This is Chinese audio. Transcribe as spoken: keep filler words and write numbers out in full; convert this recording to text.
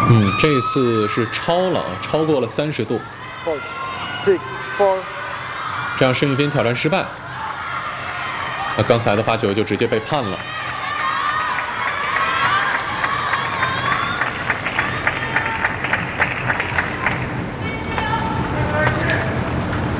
嗯，这次是超了，超过了三十度。 Five, six, four。 这样申玉斌挑战失败。那刚才的发球就直接被判了。